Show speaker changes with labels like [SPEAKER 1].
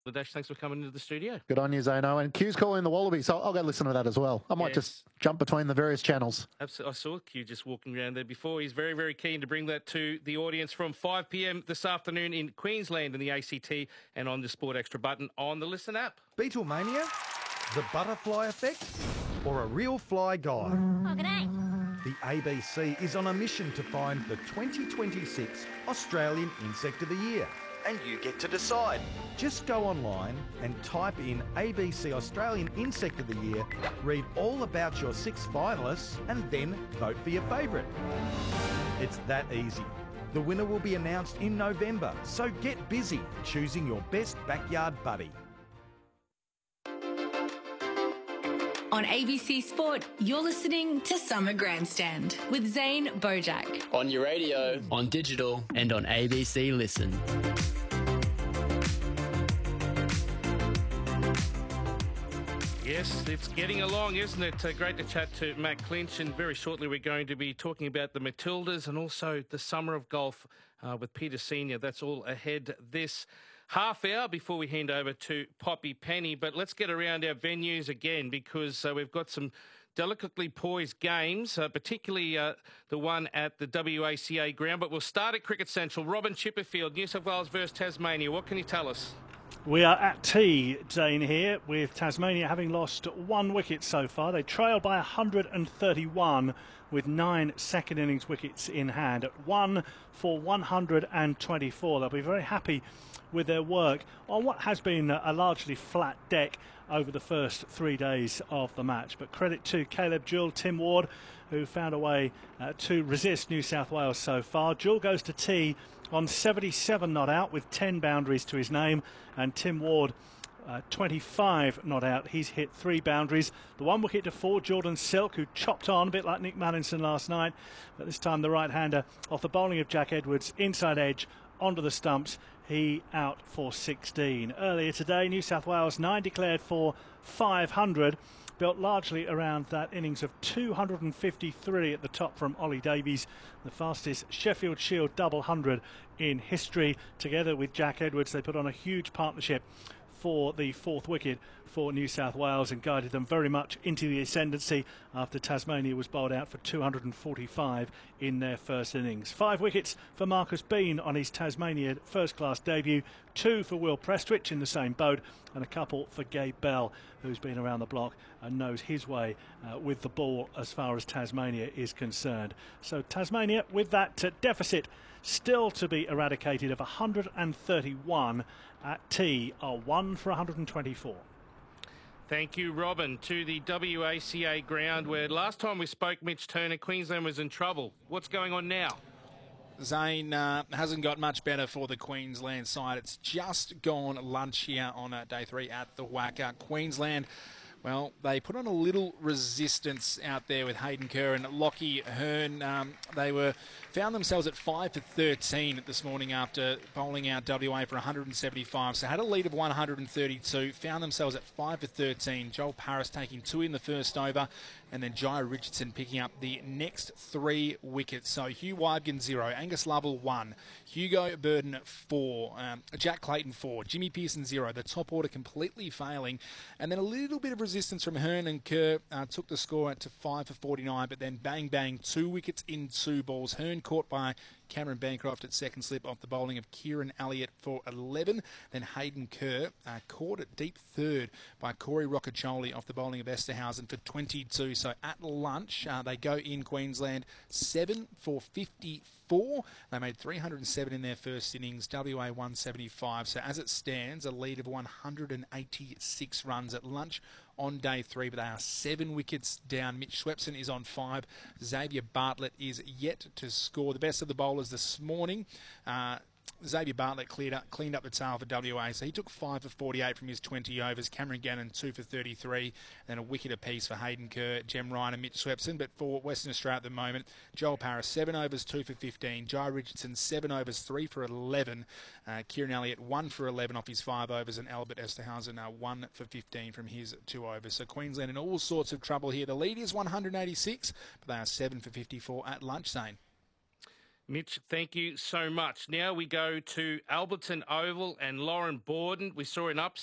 [SPEAKER 1] Dash, thanks for coming into the studio.
[SPEAKER 2] Good on you, Zano. And Q's calling the Wallaby, so I'll go listen to that as well. I might just jump between the various channels.
[SPEAKER 1] Absolutely. I saw Q just walking around there before. He's very, very keen to bring that to the audience from 5 p.m. this afternoon in Queensland in the ACT and on the Sport Extra button on the Listen app.
[SPEAKER 3] Beatlemania? The butterfly effect? Or a real fly guy?
[SPEAKER 4] Oh, g'day.
[SPEAKER 3] The ABC is on a mission to find the 2026 Australian Insect of the Year. And you get to decide. Just go online and type in ABC Australian Insect of the Year, read all about your 6 finalists, and then vote for your favourite. It's that easy. The winner will be announced in November, so get busy choosing your best backyard buddy.
[SPEAKER 5] On ABC Sport, you're listening to Summer Grandstand with Zane Bojack.
[SPEAKER 6] On your radio, on digital, and on ABC Listen.
[SPEAKER 1] Yes, it's getting along, isn't it? Great to chat to Matt Clinch, and very shortly we're going to be talking about the Matildas and also the summer of golf with Peter Senior. That's all ahead this half hour before we hand over to Poppy Penny. But let's get around our venues again, because we've got some delicately poised games, particularly the one at the WACA ground. But we'll start at Cricket Central. Robin Chipperfield, New South Wales versus Tasmania. What can you tell us?
[SPEAKER 7] We are at tea, Dane, here, with Tasmania having lost 1 wicket so far. They trail by 131 with 9 second innings wickets in hand at 1 for 124. They'll be very happy with their work on what has been a largely flat deck over the first 3 days of the match. But credit to Caleb Jewell, Tim Ward, who found a way to resist New South Wales so far. Jewell goes to tea on 77 not out with 10 boundaries to his name, and Tim Ward 25 not out. He's hit 3 boundaries. The 1 wicket to 4, Jordan Silk, who chopped on a bit like Nick Mallinson last night, but this time the right-hander off the bowling of Jack Edwards, inside edge onto the stumps. He out for 16. Earlier today, New South Wales 9 declared for 500, built largely around that innings of 253 at the top from Ollie Davies, the fastest Sheffield Shield double 100 in history. Together with Jack Edwards, they put on a huge partnership for the 4th wicket for New South Wales and guided them very much into the ascendancy after Tasmania was bowled out for 245 in their first innings. 5 wickets for Marcus Bean on his Tasmania first-class debut, 2 for Will Prestwich in the same boat, and a couple for Gabe Bell, who's been around the block and knows his way with the ball as far as Tasmania is concerned. So Tasmania, with that deficit still to be eradicated of 131 at tea, are 1 for 124.
[SPEAKER 1] Thank you, Robin. To the WACA ground, where last time we spoke, Mitch Turner, Queensland was in trouble. What's going on now?
[SPEAKER 8] Zane, hasn't got much better for the Queensland side. It's just gone lunch here on day 3 at the WACA. Queensland, well, they put on a little resistance out there with Hayden Kerr and Lockie Hearn. They found themselves at 5 for 13 this morning after bowling out WA for 175. So had a lead of 132, found themselves at 5 for 13. Joel Paris taking 2 in the first over, and then Jai Richardson picking up the next 3 wickets. So Hugh Widegan 0, Angus Lovell 1, Hugo Burden 4, Jack Clayton 4, Jimmy Pearson 0. The top order completely failing, and then a little bit of resistance from Hearn and Kerr took the score to 5 for 49, but then bang bang, 2 wickets in 2 balls. Hearn caught by Cameron Bancroft at second slip off the bowling of Kieran Elliott for 11. Then Hayden Kerr caught at deep third by Corey Roccaccioli off the bowling of Esterhausen for 22. So at lunch, they go in Queensland 7 for 54. They made 307 in their first innings, WA 175. So as it stands, a lead of 186 runs at lunch on day 3, but they are 7 wickets down. Mitch Swepson is on 5. Xavier Bartlett is yet to score. The best of the bowlers this morning. Xavier Bartlett cleaned up the tail for WA, so he took 5 for 48 from his 20 overs. Cameron Gannon 2 for 33, then a wicket apiece for Hayden Kerr, Jem Ryan and Mitch Swepson. But for Western Australia at the moment, Joel Paris 7 overs 2 for 15, Jai Richardson 7 overs 3 for 11, Kieran Elliott 1 for 11 off his 5 overs, and Albert Esterhausen 1 for 15 from his 2 overs. So Queensland in all sorts of trouble here. The lead is 186, but they are 7 for 54 at lunch, Zane.
[SPEAKER 1] Mitch, thank you so much. Now we go to Alberton Oval and Lauren Borden. We saw an upset